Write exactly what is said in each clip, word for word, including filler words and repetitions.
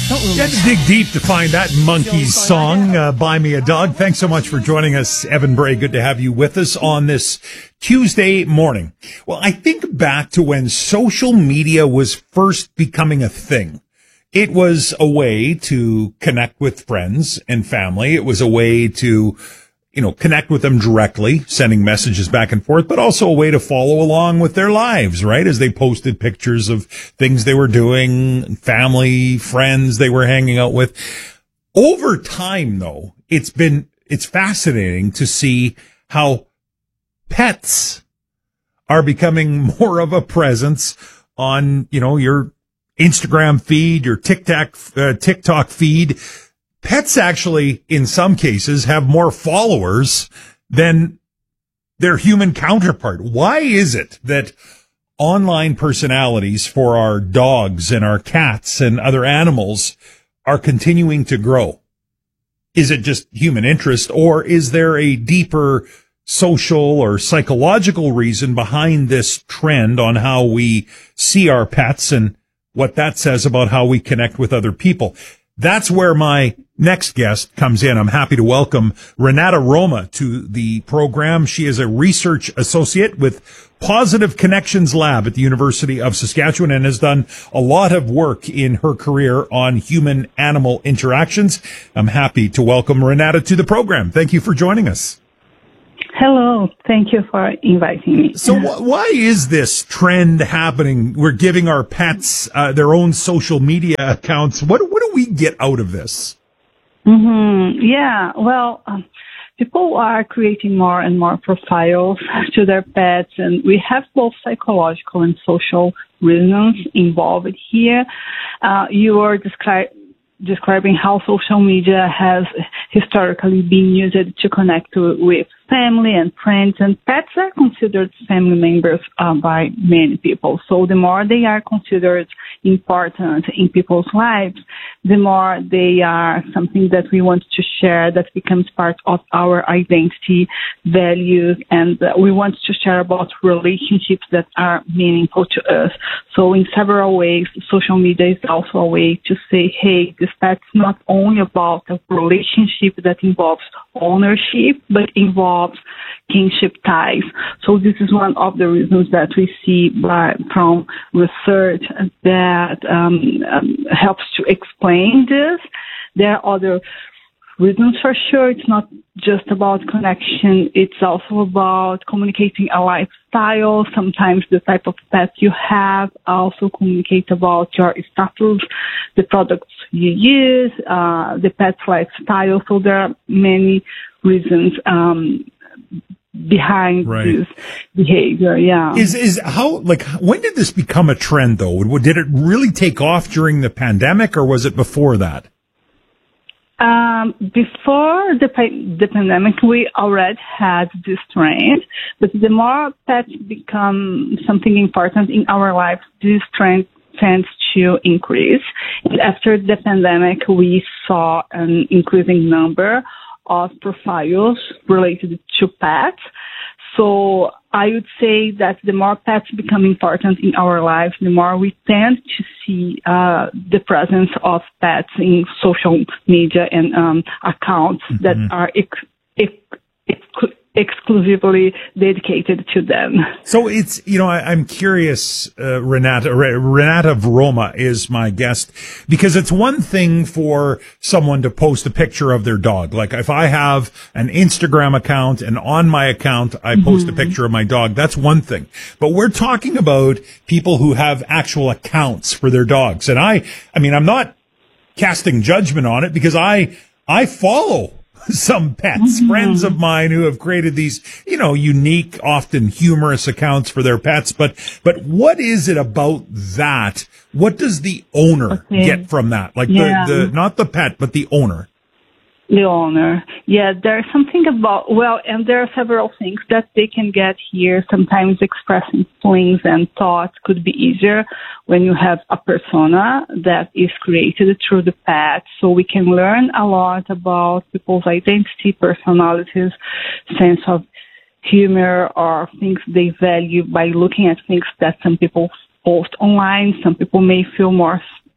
Don't You had to dig deep to find that Monkees song, uh, Buy Me a Dog. Thanks so much for joining us, Evan Bray. Good to have you with us on this Tuesday morning. Well, I think back to when social media was first becoming a thing. It was a way to connect with friends and family. It was a way to, you know, connect with them directly, sending messages back and forth, but also a way to follow along with their lives, right? As they posted pictures of things they were doing, family, friends they were hanging out with. Over time, though, it's been, it's fascinating to see how pets are becoming more of a presence on, you know, your Instagram feed, your TikTok, uh, TikTok feed. Pets actually, in some cases, have more followers than their human counterpart. Why is it that online personalities for our dogs and our cats and other animals are continuing to grow? Is it just human interest, or is there a deeper social or psychological reason behind this trend on how we see our pets and what that says about how we connect with other people? That's where my next guest comes in. I'm happy to welcome Renata Roma to the program. She is a research associate with Positive Connections Lab at the University of Saskatchewan and has done a lot of work in her career on human-animal interactions. I'm happy to welcome Renata to the program. Thank you for joining us. Hello. Thank you for inviting me. So wh- why is this trend happening? We're giving our pets uh, their own social media accounts. What, what do we get out of this? Mm-hmm. Yeah, well, um, people are creating more and more profiles to their pets, and we have both psychological and social reasons involved here. Uh, you are describing describing how social media has historically been used to connect to, with family and friends, and pets are considered family members uh, by many people. So the more they are considered important in people's lives, the more they are something that we want to share, that becomes part of our identity, values, and uh, we want to share about relationships that are meaningful to us. So in several ways, social media is also a way to say, hey, this pet's not only about a relationship that involves ownership, but involves kinship ties. So this is one of the reasons that we see by, from research that um, um, helps to explain this. There are other reasons for sure. It's not just about connection. It's also about communicating a lifestyle. Sometimes the type of pet you have also communicate about your status, the products you use, uh, the pet's lifestyle. So there are many reasons um, behind right. this behavior. Yeah. Is is how like when did this become a trend though? Did it really take off during the pandemic, or was it before that? Um, before the, the pandemic, we already had this trend, but the more pets become something important in our lives, this trend tends to increase. After the pandemic, we saw an increasing number of profiles related to pets. So I would say that the more pets become important in our lives, the more we tend to see uh, the presence of pets in social media and um, accounts mm-hmm. that are ex- ex- ex- exclusively dedicated to them. So it's, you know, I, I'm curious, uh, Renata, Renata Roma is my guest, because it's one thing for someone to post a picture of their dog. Like if I have an Instagram account and on my account I post mm-hmm. a picture of my dog, that's one thing. But we're talking about people who have actual accounts for their dogs. And I, I mean, I'm not casting judgment on it because I, I follow some pets, mm-hmm. friends of mine who have created these, you know, unique, often humorous accounts for their pets. But, but what is it about that? What does the owner okay. get from that? Like yeah. the, the, not the pet, but the owner. The owner. Yeah, there's something about, well, and there are several things that they can get here. Sometimes expressing feelings and thoughts could be easier when you have a persona that is created through the pet. So we can learn a lot about people's identity, personalities, sense of humor, or things they value by looking at things that some people post online. Some people may feel more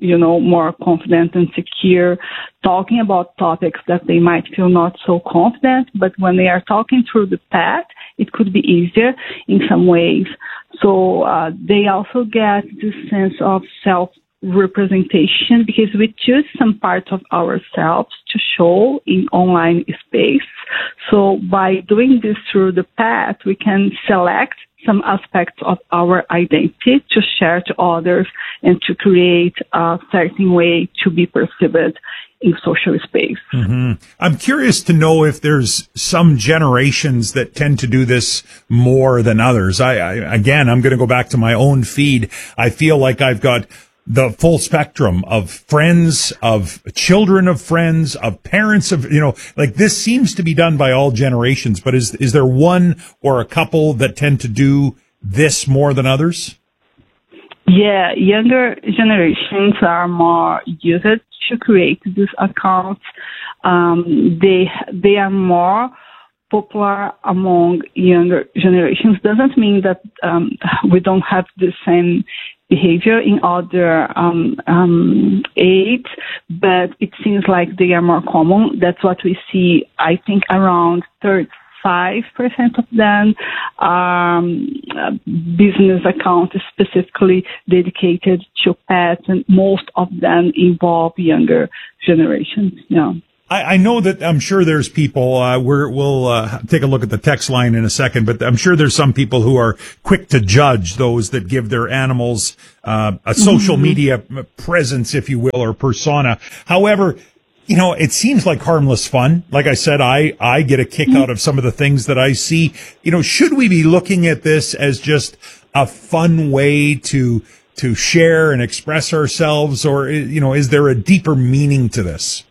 you know, more confident and secure talking about topics that they might feel not so confident. But when they are talking through the pet, it could be easier in some ways. So uh, they also get this sense of self-representation because we choose some parts of ourselves to show in online space. So by doing this through the pet, we can select some aspects of our identity to share to others and to create a certain way to be perceived in social space. Mm-hmm. I'm curious to know if there's some generations that tend to do this more than others. I, I again, I'm going to go back to my own feed. I feel like I've got the full spectrum of friends, of children of friends, of parents of, you know, like this seems to be done by all generations, but is, is there one or a couple that tend to do this more than others? Yeah, younger generations are more used to create these accounts. Um, they, they are more popular among younger generations. Doesn't mean that um, we don't have the same behavior in other um, um, age, but it seems like they are more common. That's what we see. I think around thirty-five percent of them are um, uh, business accounts specifically dedicated to pets, and most of them involve younger generations. Yeah. I, I know that I'm sure there's people, uh, we're, we'll, uh, take a look at the text line in a second, but I'm sure there's some people who are quick to judge those that give their animals, uh, a social mm-hmm. media presence, if you will, or persona. However, you know, it seems like harmless fun. Like I said, I, I get a kick mm-hmm. out of some of the things that I see. You know, should we be looking at this as just a fun way to, to share and express ourselves, or, you know, is there a deeper meaning to this?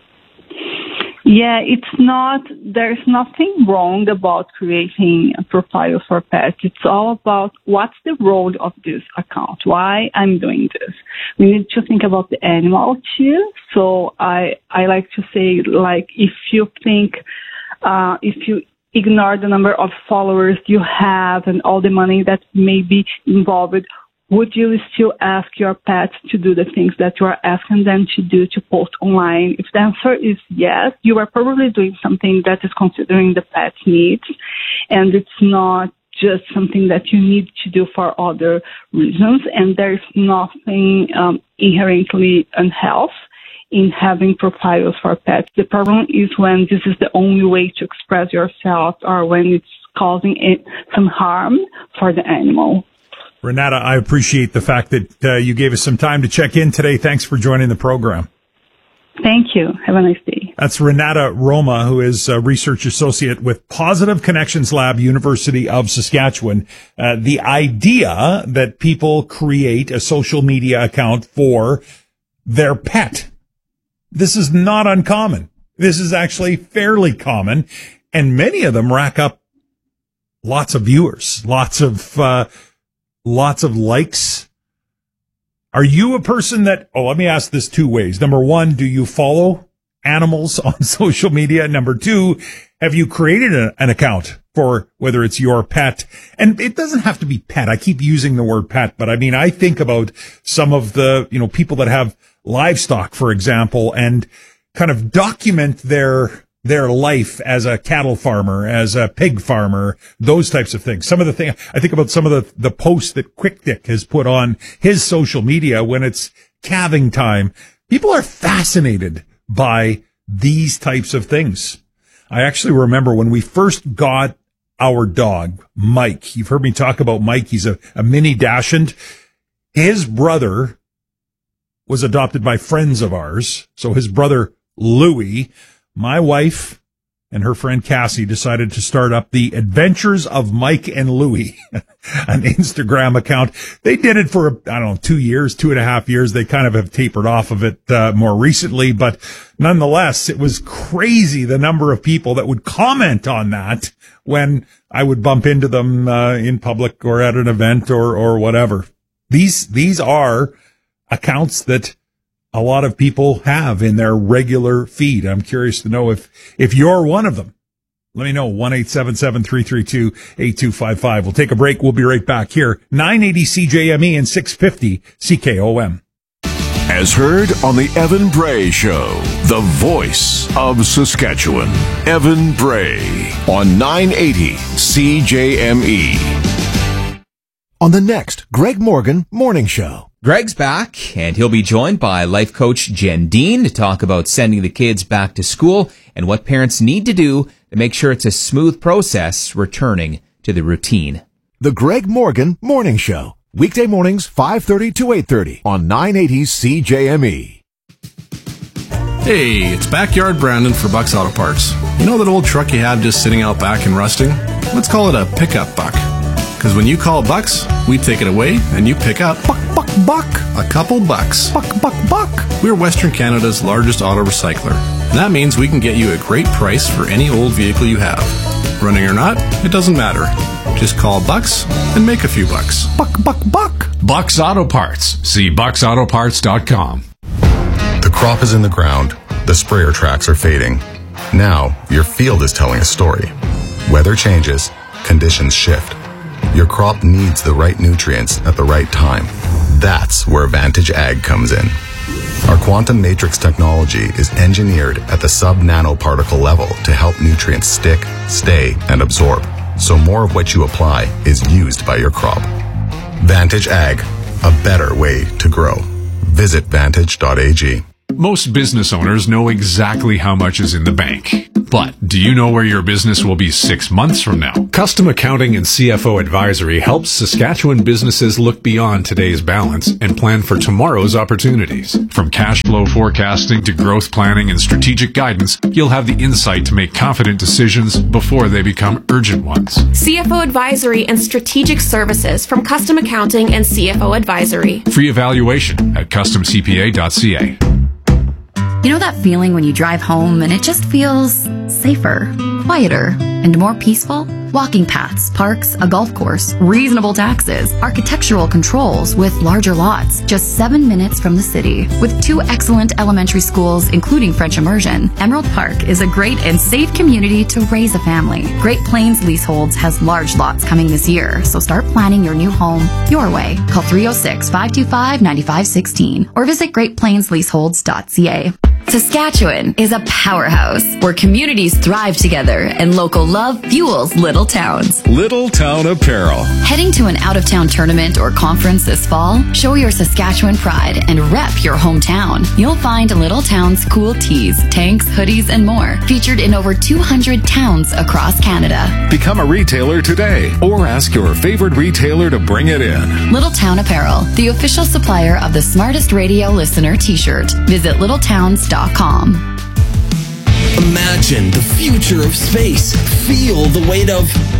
Yeah, it's not, there's nothing wrong about creating a profile for pets. It's all about what's the role of this account, why I'm doing this. We need to think about the animal too. So I, I like to say, like, if you think, uh, if you ignore the number of followers you have and all the money that may be involved, would you still ask your pets to do the things that you are asking them to do to post online? If the answer is yes, you are probably doing something that is considering the pet's needs, and it's not just something that you need to do for other reasons, and there's nothing um, inherently unhealthy in having profiles for pets. The problem is when this is the only way to express yourself, or when it's causing it, some harm for the animal. Renata, I appreciate the fact that uh, you gave us some time to check in today. Thanks for joining the program. Thank you. Have a nice day. That's Renata Roma, who is a research associate with Positive Connections Lab, University of Saskatchewan. Uh, the idea that people create a social media account for their pet. This is not uncommon. This is actually fairly common, and many of them rack up lots of viewers, lots of uh Lots of likes. Are you a person that, oh, let me ask this two ways. Number one, do you follow animals on social media? Number two, have you created a, an account for whether it's your pet? And it doesn't have to be pet. I keep using the word pet, but I mean, I think about some of the, you know, people that have livestock, for example, and kind of document their their life as a cattle farmer, as a pig farmer, those types of things. Some of the things, I think about some of the, the posts that Quick Dick has put on his social media when it's calving time. People are fascinated by these types of things. I actually remember when we first got our dog, Mike. You've heard me talk about Mike. He's a, a mini Dachshund. His brother was adopted by friends of ours. So his brother, Louis, my wife and her friend Cassie decided to start up the Adventures of Mike and Louie, an Instagram account. They did it for, I don't know, two years, two and a half years. They kind of have tapered off of it uh, more recently, but nonetheless, it was crazy the number of people that would comment on that when I would bump into them uh, in public or at an event or or whatever. These these are accounts that a lot of people have in their regular feed. I'm curious to know if, if you're one of them. Let me know. one eight seven seven, three three two, eight two five five. We'll take a break. We'll be right back here. nine eighty C J M E and six fifty C K O M. as heard on the Evan Bray Show, the voice of Saskatchewan. Evan Bray on nine eighty C J M E. On the next Greg Morgan Morning Show. Greg's back, and he'll be joined by life coach Jen Dean to talk about sending the kids back to school and what parents need to do to make sure it's a smooth process returning to the routine. The Greg Morgan Morning Show. Weekday mornings, five thirty to eight thirty on nine eighty C J M E. Hey, it's Backyard Brandon for Buck's Auto Parts. You know that old truck you have just sitting out back and rusting? Let's call it a pickup buck. Because when you call Bucks, we take it away and you pick up buck, buck, buck, a couple bucks. Buck, buck, buck. We're Western Canada's largest auto recycler. And that means we can get you a great price for any old vehicle you have. Running or not, it doesn't matter. Just call Bucks and make a few bucks. Buck, buck, buck. Bucks Auto Parts. See bucks auto parts dot com. The crop is in the ground. The sprayer tracks are fading. Now, your field is telling a story. Weather changes. Conditions shift. Your crop needs the right nutrients at the right time. That's where Vantage Ag comes in. Our quantum matrix technology is engineered at the sub-nanoparticle level to help nutrients stick, stay, and absorb, so more of what you apply is used by your crop. Vantage Ag, a better way to grow. Visit vantage dot a g. Most business owners know exactly how much is in the bank. But do you know where your business will be six months from now? Custom Accounting and C F O Advisory helps Saskatchewan businesses look beyond today's balance and plan for tomorrow's opportunities. From cash flow forecasting to growth planning and strategic guidance, you'll have the insight to make confident decisions before they become urgent ones. C F O Advisory and Strategic Services from Custom Accounting and C F O Advisory. Free evaluation at custom c p a dot c a. You know that feeling when you drive home and it just feels safer, quieter, and more peaceful? Walking paths, parks, a golf course, reasonable taxes, architectural controls with larger lots, just seven minutes from the city. With two excellent elementary schools, including French immersion, Emerald Park is a great and safe community to raise a family. Great Plains Leaseholds has large lots coming this year, so start planning your new home your way. Call three oh six, five two five, nine five one six or visit great plains leaseholds dot c a. Saskatchewan is a powerhouse where communities thrive together and local love fuels little towns. Little Town Apparel. Heading to an out-of-town tournament or conference this fall? Show your Saskatchewan pride and rep your hometown. You'll find Little Town's cool tees, tanks, hoodies, and more featured in over two hundred towns across Canada. Become a retailer today or ask your favorite retailer to bring it in. Little Town Apparel, the official supplier of the Smartest Radio Listener t-shirt. Visit little towns dot com. Imagine the future of space. Feel the weight of